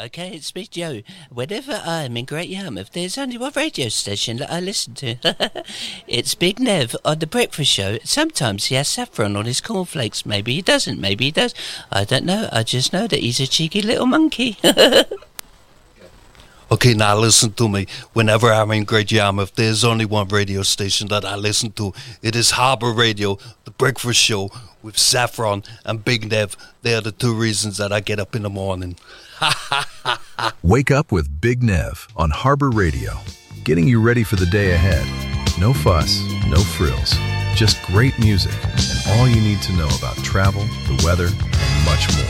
Okay, it's me, Joe. Whenever I'm in Great Yarmouth, there's only one radio station that I listen to. It's Big Nev on The Breakfast Show. Sometimes he has saffron on his cornflakes. Maybe he doesn't, maybe he does. I don't know. I just know that he's a cheeky little monkey. Okay, now listen to me. Whenever I'm in Great Yarmouth, there's only one radio station that I listen to. It is Harbour Radio, The Breakfast Show, with Saffron and Big Nev. They are the two reasons that I get up in the morning. Wake up with Big Nev on Harbour Radio, getting you ready for the day ahead. No fuss, no frills, just great music and all you need to know about travel, the weather, and much more.